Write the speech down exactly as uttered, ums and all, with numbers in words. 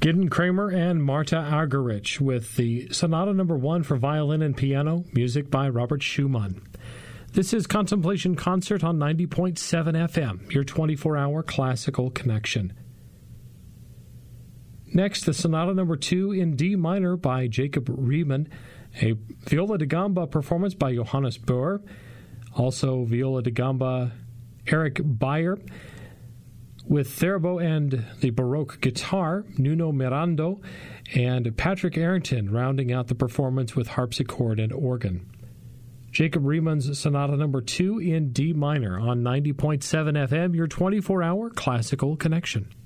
Gideon Kramer and Marta Argerich with the Sonata Number One for violin and piano, music by Robert Schumann. This is Contemplation Concert on ninety point seven F M, your twenty-four hour classical connection. Next, the Sonata Number Two in D minor by Jacob Riemann, a viola da gamba performance by Johannes Boer, also viola da gamba Eric Beyer, with theremin and the Baroque guitar, Nuno Mirando, and Patrick Arrington rounding out the performance with harpsichord and organ. Jacob Riemann's Sonata Number Two in D minor on ninety point seven F M, your twenty-four hour classical connection.